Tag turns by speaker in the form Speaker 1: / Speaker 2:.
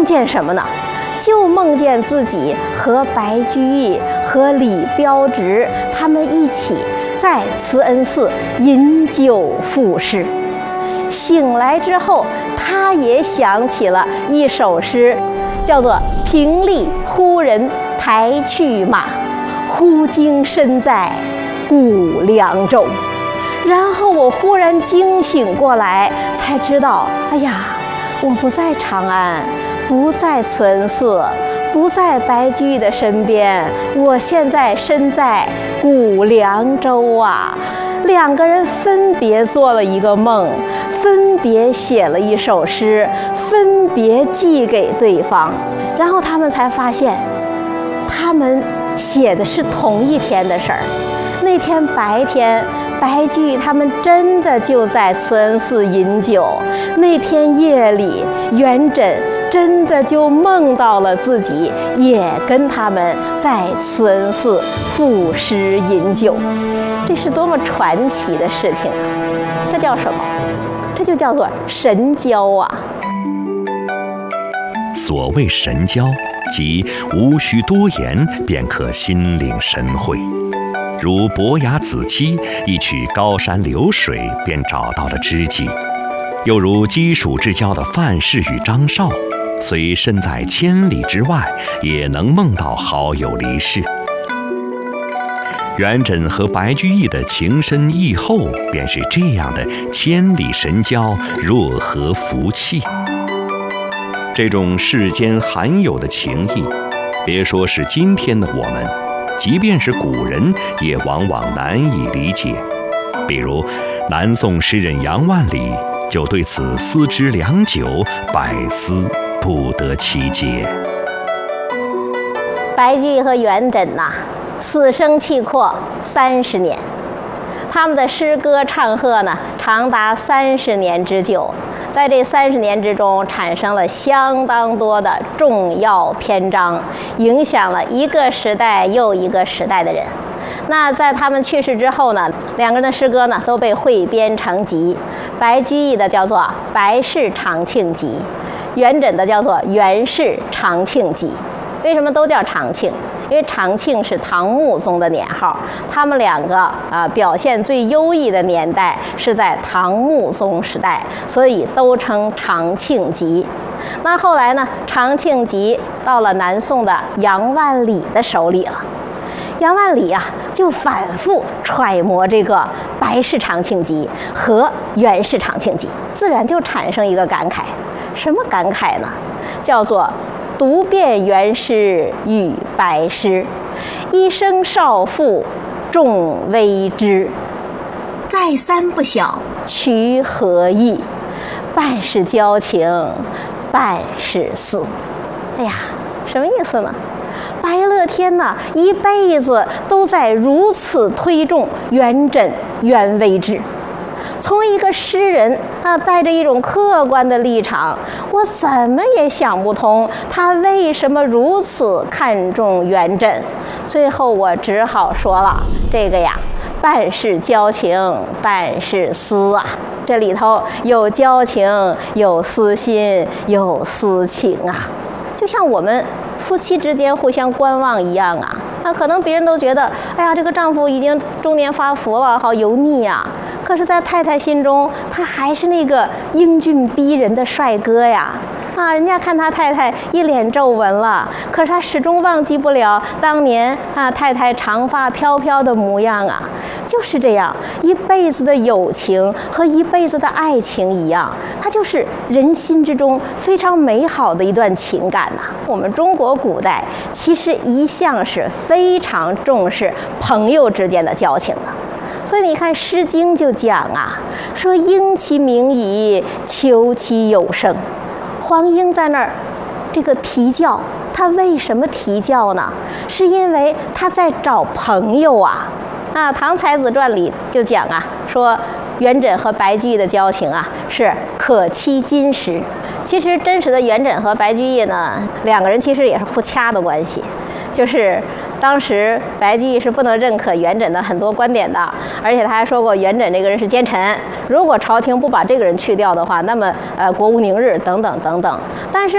Speaker 1: 梦见什么呢？就梦见自己和白居易和李彪直他们一起在慈恩寺饮酒赋诗。醒来之后，他也想起了一首诗，叫做“平吏忽人抬去马，忽惊身在故梁州”。然后我忽然惊醒过来，才知道，哎呀，我不在长安，不在慈恩寺，不在白居易的身边，我现在身在古凉州啊。两个人分别做了一个梦，分别写了一首诗，分别寄给对方，然后他们才发现，他们写的是同一天的事儿。那天白天，白居易他们真的就在慈恩寺饮酒，那天夜里，元稹真的就梦到了自己也跟他们在慈恩寺赋诗饮酒。这是多么传奇的事情啊！这叫什么？这就叫做神交啊！
Speaker 2: 所谓神交，即无需多言便可心领神会。如伯牙子期一曲高山流水便找到了知己，又如鸡黍之交的范氏与张绍，虽身在千里之外，也能梦到好友离世。元稹和白居易的情深意厚，便是这样的千里神交，若合福气。这种世间罕有的情谊，别说是今天的我们，即便是古人也往往难以理解。比如南宋诗人杨万里就对此思之良久，百思不得其解。
Speaker 1: 白居易和元稹呐，死生契阔30年，他们的诗歌唱和呢，长达30年之久。在这30年之中，产生了相当多的重要篇章，影响了一个时代又一个时代的人。那在他们去世之后呢，两个人的诗歌呢都被汇编成集。白居易的叫做《白氏长庆集》，元稹的叫做《元氏长庆集》。为什么都叫长庆？因为长庆是唐穆宗的年号，他们两个表现最优异的年代是在唐穆宗时代，所以都称长庆集。那后来呢，长庆集到了南宋的杨万里的手里了。杨万里啊，就反复揣摩这个《白氏长庆集》和《元氏长庆集》，自然就产生一个感慨。什么感慨呢？叫做读遍元诗与白诗，一生少妇众微知。再三不晓曲何意，半是交情，半是思。哎呀，什么意思呢？白乐天呢，一辈子都在如此推重元稹、元微之。从一个诗人带着一种客观的立场，我怎么也想不通他为什么如此看重元稹。最后我只好说了，这个呀，半是交情，半是思啊。这里头有交情，有私心，有私情啊。就像我们夫妻之间互相观望一样啊。那可能别人都觉得，哎呀，这个丈夫已经中年发福了，好油腻啊。可是在太太心中，他还是那个英俊逼人的帅哥呀。人家看他太太一脸皱纹了，可是他始终忘记不了当年太太长发飘飘的模样啊。就是这样，一辈子的友情和一辈子的爱情一样，它就是人心之中非常美好的一段情感呐。我们中国古代其实一向是非常重视朋友之间的交情的。所以你看《诗经》就讲啊，说鹰其鸣矣，求其有声。黄莺在那儿这个啼叫，他为什么啼叫呢？是因为他在找朋友啊。《唐才子传》里就讲啊，说元稹和白居易的交情啊是可期金石。其实真实的元稹和白居易呢，两个人其实也是互掐的关系，就是当时白居易是不能认可元稹的很多观点的，而且他还说过元稹这个人是奸臣，如果朝廷不把这个人去掉的话，那么国无宁日等等等等。但是